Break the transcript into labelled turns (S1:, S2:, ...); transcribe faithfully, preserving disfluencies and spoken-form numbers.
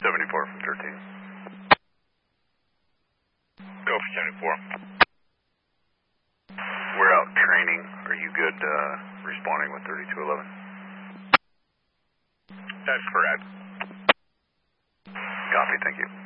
S1: seventy-four from thirteen. Go for seventy-four. We're out training. Are you good uh, responding with thirty-two eleven? That's correct. Copy, thank you.